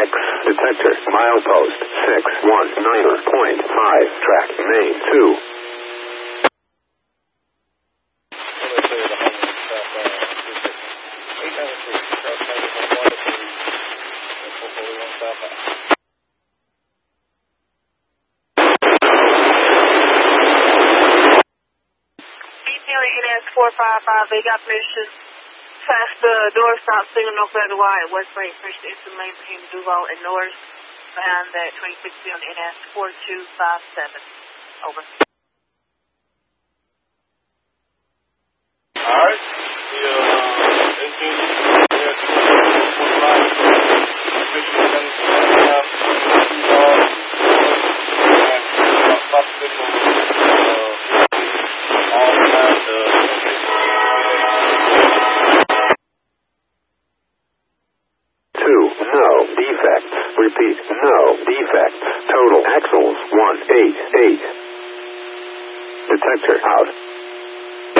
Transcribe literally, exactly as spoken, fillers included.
X. Detector. Milepost. six one nine point five. Track. Main. two. four five five, they got permission past the door stop signal no further wide at West Lake. Permission instant lane between Duval and Norris behind that twenty-six on N S four two five seven. Over. Alright. The uh, eighteen N S forty-five Michigan have two dogs and stop signal uh, all past the Two, no defects. Repeat, no defects. Total axles, one eight eight. Detector out.